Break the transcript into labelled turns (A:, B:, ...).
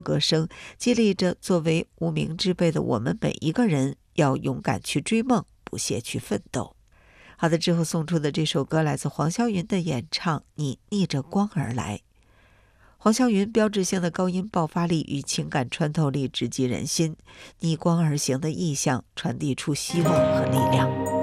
A: 歌声，激励着作为无名之辈的我们每一个人要勇敢去追梦，不懈去奋斗。好的，之后送出的这首歌来自黄霄云的演唱《你逆着光而来》。黄霄云标志性的高音爆发力与情感穿透力直击人心，逆光而行的意象传递出希望和力量。